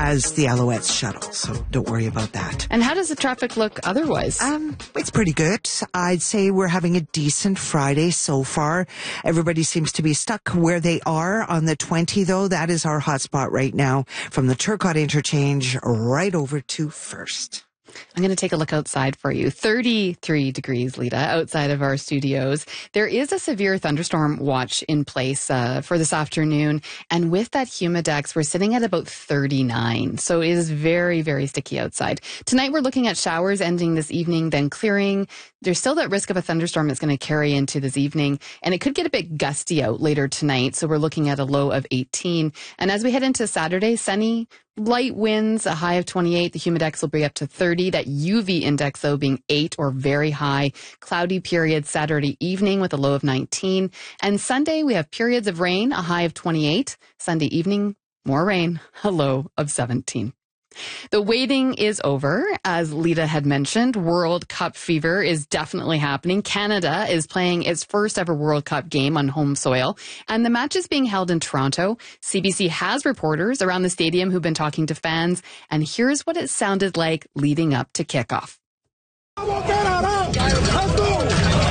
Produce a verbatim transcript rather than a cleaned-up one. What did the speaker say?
as the Alouettes shuttle, so don't worry about that. And how does the traffic look otherwise? Um, it's pretty good. I'd say we're having a decent Friday so far. Everybody seems to be stuck where they are on the twenty, though. That is our hotspot right now from the Turcotte interchange right over to First. I'm going to take a look outside for you. thirty-three degrees, Lita, outside of our studios. There is a severe thunderstorm watch in place uh, for this afternoon. And with that humidex, we're sitting at about thirty-nine. So it is very, very sticky outside. Tonight, we're looking at showers ending this evening, then clearing. There's still that risk of a thunderstorm that's going to carry into this evening. And it could get a bit gusty out later tonight. So we're looking at a low of eighteen. And as we head into Saturday, sunny, light winds, a high of twenty-eight. The humidex will be up to thirty. That U V index, though, being eight or very high. Cloudy period Saturday evening with a low of nineteen. And Sunday, we have periods of rain, a high of twenty-eight. Sunday evening, more rain, a low of seventeen. The waiting is over. As Lita had mentioned, World Cup fever is definitely happening. Canada is playing its first ever World Cup game on home soil, and the match is being held in Toronto. C B C has reporters around the stadium who've been talking to fans, and here's what it sounded like leading up to kickoff.